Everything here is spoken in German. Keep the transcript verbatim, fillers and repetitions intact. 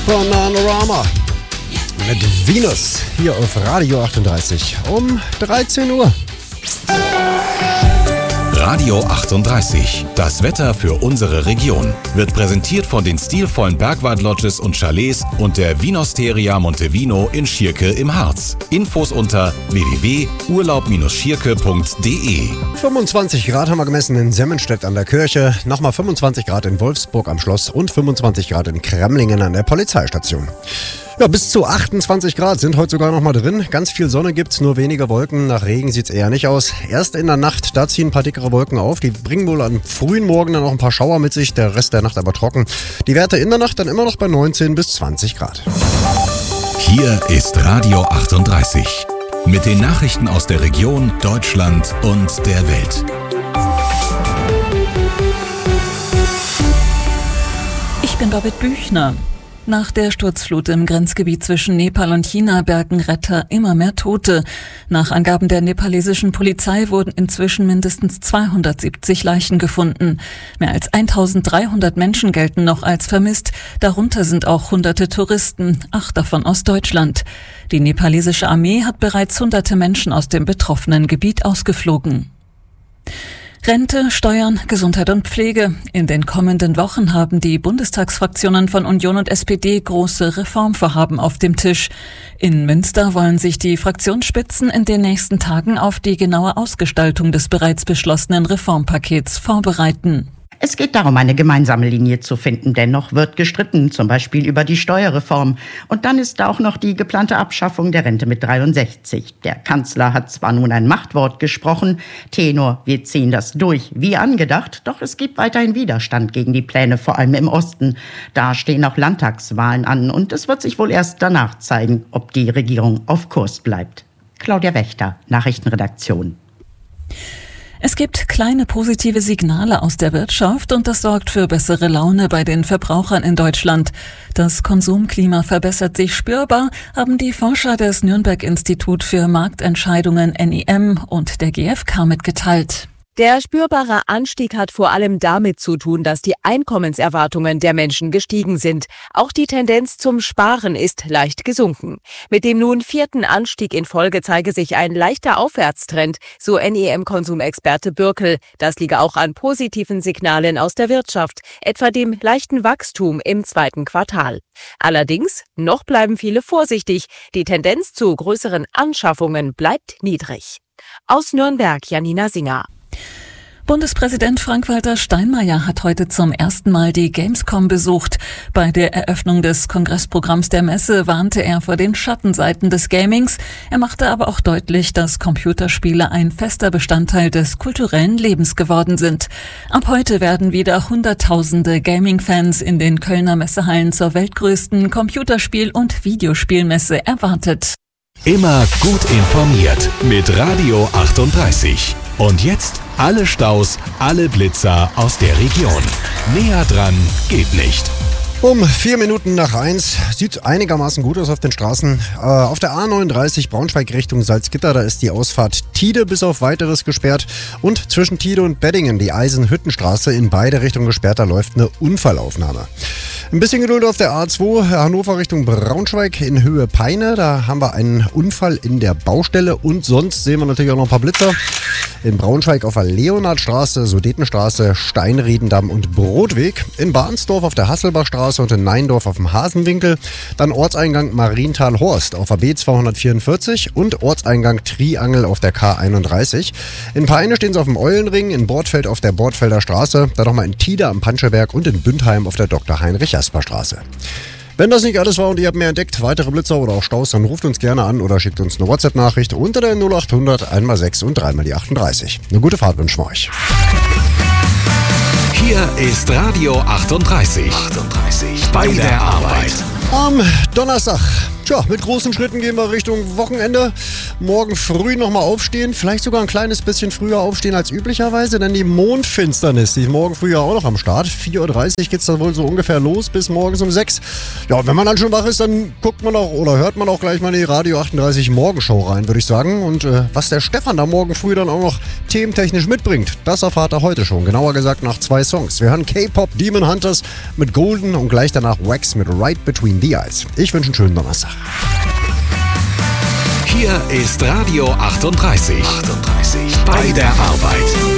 Bananarama mit Venus hier auf Radio achtunddreißig um dreizehn Uhr. Radio achtunddreißig, das Wetter für unsere Region, wird präsentiert von den stilvollen Bergwald-Lodges und Chalets und der Vinosteria Montevino in Schierke im Harz. Infos unter w w w punkt urlaub schierke punkt d e. fünfundzwanzig Grad haben wir gemessen in Semmenstedt an der Kirche, nochmal fünfundzwanzig Grad in Wolfsburg am Schloss und fünfundzwanzig Grad in Kremlingen an der Polizeistation. Ja, bis zu achtundzwanzig Grad sind heute sogar noch mal drin. Ganz viel Sonne gibt's, nur wenige Wolken. Nach Regen sieht's eher nicht aus. Erst in der Nacht, da ziehen ein paar dickere Wolken auf. Die bringen wohl am frühen Morgen dann auch ein paar Schauer mit sich. Der Rest der Nacht aber trocken. Die Werte in der Nacht dann immer noch bei neunzehn bis zwanzig Grad. Hier ist Radio achtunddreißig. Mit den Nachrichten aus der Region, Deutschland und der Welt. Ich bin Babette Büchner. Nach der Sturzflut im Grenzgebiet zwischen Nepal und China bergen Retter immer mehr Tote. Nach Angaben der nepalesischen Polizei wurden inzwischen mindestens zweihundertsiebzig Leichen gefunden. Mehr als eintausenddreihundert Menschen gelten noch als vermisst. Darunter sind auch hunderte Touristen, acht davon aus Deutschland. Die nepalesische Armee hat bereits hunderte Menschen aus dem betroffenen Gebiet ausgeflogen. Rente, Steuern, Gesundheit und Pflege. In den kommenden Wochen haben die Bundestagsfraktionen von Union und S P D große Reformvorhaben auf dem Tisch. In Münster wollen sich die Fraktionsspitzen in den nächsten Tagen auf die genaue Ausgestaltung des bereits beschlossenen Reformpakets vorbereiten. Es geht darum, eine gemeinsame Linie zu finden. Dennoch wird gestritten, zum Beispiel über die Steuerreform. Und dann ist da auch noch die geplante Abschaffung der Rente mit dreiundsechzig. Der Kanzler hat zwar nun ein Machtwort gesprochen, Tenor, wir ziehen das durch, wie angedacht, doch es gibt weiterhin Widerstand gegen die Pläne, vor allem im Osten. Da stehen auch Landtagswahlen an und es wird sich wohl erst danach zeigen, ob die Regierung auf Kurs bleibt. Claudia Wächter, Nachrichtenredaktion. Es gibt kleine positive Signale aus der Wirtschaft und das sorgt für bessere Laune bei den Verbrauchern in Deutschland. Das Konsumklima verbessert sich spürbar, haben die Forscher des Nürnberg-Institut für Marktentscheidungen N I M und der G f K mitgeteilt. Der spürbare Anstieg hat vor allem damit zu tun, dass die Einkommenserwartungen der Menschen gestiegen sind. Auch die Tendenz zum Sparen ist leicht gesunken. Mit dem nun vierten Anstieg in Folge zeige sich ein leichter Aufwärtstrend, so N I M-Konsumexperte Bürkel. Das liege auch an positiven Signalen aus der Wirtschaft, etwa dem leichten Wachstum im zweiten Quartal. Allerdings, noch bleiben viele vorsichtig. Die Tendenz zu größeren Anschaffungen bleibt niedrig. Aus Nürnberg, Janina Singer. Bundespräsident Frank-Walter Steinmeier hat heute zum ersten Mal die Gamescom besucht. Bei der Eröffnung des Kongressprogramms der Messe warnte er vor den Schattenseiten des Gamings. Er machte aber auch deutlich, dass Computerspiele ein fester Bestandteil des kulturellen Lebens geworden sind. Ab heute werden wieder Hunderttausende Gaming-Fans in den Kölner Messehallen zur weltgrößten Computerspiel- und Videospielmesse erwartet. Immer gut informiert mit Radio achtunddreißig. Und jetzt alle Staus, alle Blitzer aus der Region. Näher dran geht nicht. Um vier Minuten nach eins sieht einigermaßen gut aus auf den Straßen. Äh, auf der A neununddreißig Braunschweig Richtung Salzgitter, da ist die Ausfahrt Tide bis auf Weiteres gesperrt. Und zwischen Tide und Beddingen die Eisenhüttenstraße in beide Richtungen gesperrt, da läuft eine Unfallaufnahme. Ein bisschen Geduld auf der A zwei, Hannover Richtung Braunschweig in Höhe Peine. Da haben wir einen Unfall in der Baustelle und sonst sehen wir natürlich auch noch ein paar Blitzer. In Braunschweig auf der Leonardstraße, Sudetenstraße, Steinriedendamm und Brodweg. In Bahnsdorf auf der Hasselbachstraße und in Neindorf auf dem Hasenwinkel. Dann Ortseingang Marienthal-Horst auf der B zweihundertvierundvierzig und Ortseingang Triangel auf der K einunddreißig. In Peine stehen sie auf dem Eulenring, in Bortfeld auf der Bortfelder Straße, dann nochmal in Tide am Panscheberg und in Bündheim auf der Doktor Heinrich Straße. Wenn das nicht alles war und ihr habt mehr entdeckt, weitere Blitzer oder auch Staus, dann ruft uns gerne an oder schickt uns eine WhatsApp-Nachricht unter der null acht hundert eins mal sechs und drei mal die achtunddreißig. Eine gute Fahrt wünschen wir euch. Hier ist Radio achtunddreißig. achtunddreißig bei der Arbeit. Am Donnerstag, tja, mit großen Schritten gehen wir Richtung Wochenende. morgen früh nochmal aufstehen, vielleicht sogar ein kleines bisschen früher aufstehen als üblicherweise, denn die Mondfinsternis, die ist morgen früh ja auch noch am Start. vier Uhr dreißig geht es dann wohl so ungefähr los bis morgens um sechs. Ja, und wenn man dann schon wach ist, dann guckt man auch oder hört man auch gleich mal in die Radio achtunddreißig Morgenshow rein, würde ich sagen. Und äh, was der Stefan da morgen früh dann auch noch thementechnisch mitbringt, das erfahrt er heute schon. Genauer gesagt nach zwei Songs. Wir hören K-Pop Demon Hunters mit Golden und gleich danach Wax mit Right Between the Eyes. Ich wünsche einen schönen Donnerstag. Hier ist Radio achtunddreißig. achtunddreißig. Bei der Arbeit.